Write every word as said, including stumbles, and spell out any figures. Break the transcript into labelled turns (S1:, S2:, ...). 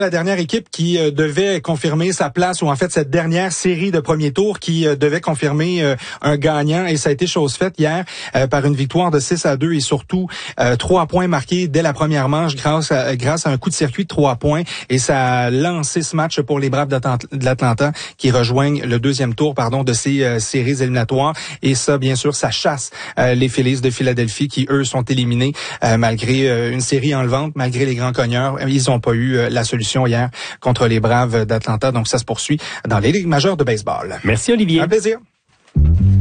S1: La dernière équipe qui euh, devait confirmer sa place, ou en fait cette dernière série de premier tour qui euh, devait confirmer euh, un gagnant, et ça a été chose faite hier euh, par une victoire de six à deux et surtout euh, trois points marqués dès la première manche grâce à, grâce à un coup de circuit de trois points, et ça a lancé ce match pour les Braves de l'Atlanta qui rejoignent le deuxième tour pardon de ces euh, séries éliminatoires, et ça bien sûr ça chasse euh, les Phillies de Philadelphie qui eux sont éliminés euh, malgré euh, une série enlevante, malgré les grands cogneurs. Ils n'ont pas eu euh, la solution hier contre les Braves d'Atlanta. Donc, ça se poursuit dans les ligues majeures de baseball.
S2: Merci, Olivier.
S1: Un plaisir.